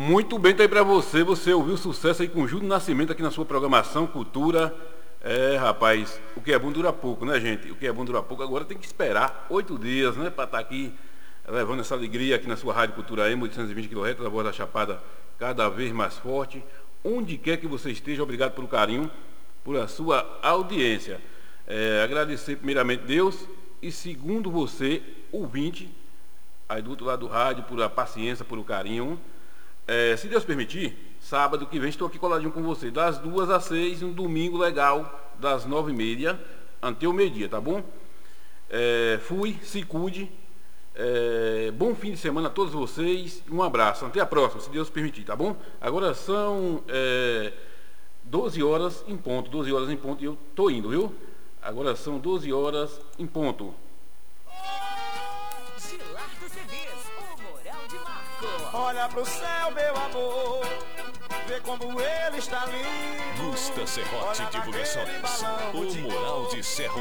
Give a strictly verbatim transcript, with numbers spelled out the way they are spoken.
Muito bem, tá aí pra você. Você ouviu sucesso aí com o Júlio Nascimento aqui na sua programação Cultura. É, rapaz, o que é bom dura pouco, né, gente? O que é bom dura pouco. Agora tem que esperar oito dias, né, pra estar aqui levando essa alegria aqui na sua Rádio Cultura M, oitocentos e vinte quilohertz, a voz da Chapada cada vez mais forte. Onde quer que você esteja, obrigado pelo carinho, por a sua audiência. É, agradecer primeiramente Deus e segundo você, ouvinte, aí do outro lado do rádio, por a paciência, por o carinho. É, se Deus permitir, sábado que vem estou aqui coladinho com você, das duas às seis, um domingo legal, das nove e meia até o meio-dia, tá bom? É, fui, se cuide, é, bom fim de semana a todos vocês, um abraço, até a próxima, se Deus permitir, tá bom? Agora são é, doze horas em ponto, doze horas em ponto e eu tô indo, viu? Agora são doze horas em ponto. Olha pro céu, meu amor, vê como ele está lindo. Gusta Serrote Divulgações, o Mural de Serra